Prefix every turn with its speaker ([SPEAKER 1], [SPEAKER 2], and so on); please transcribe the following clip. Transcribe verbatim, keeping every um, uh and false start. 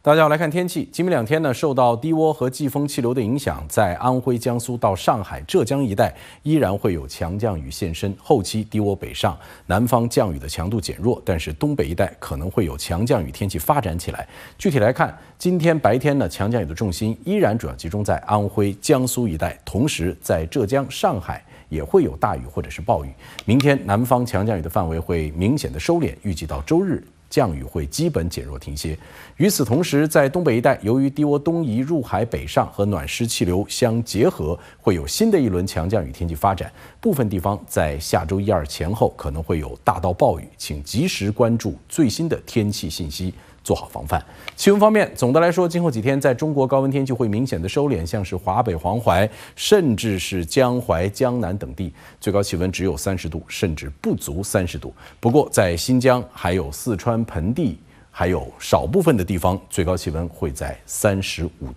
[SPEAKER 1] 大家好，来看天气。今明两天呢，受到低涡和季风气流的影响，在安徽、江苏到上海、浙江一带依然会有强降雨现身。后期低涡北上，南方降雨的强度减弱，但是东北一带可能会有强降雨天气发展起来。具体来看，今天白天呢，强降雨的重心依然主要集中在安徽、江苏一带，同时在浙江、上海也会有大雨或者是暴雨。明天南方强降雨的范围会明显的收敛，预计到周日降雨会基本减弱停歇。与此同时，在东北一带，由于低涡东移入海北上和暖湿气流相结合，会有新的一轮强降雨天气发展。部分地方在下周一二前后可能会有大到暴雨，请及时关注最新的天气信息，做好防范。气温方面，总的来说，今后几天在中国高温天气会明显的收敛，像是华北、黄淮，甚至是江淮、江南等地，最高气温只有三十度，甚至不足三十度。不过，在新疆、还有四川盆地，还有少部分的地方，最高气温会在三十五度。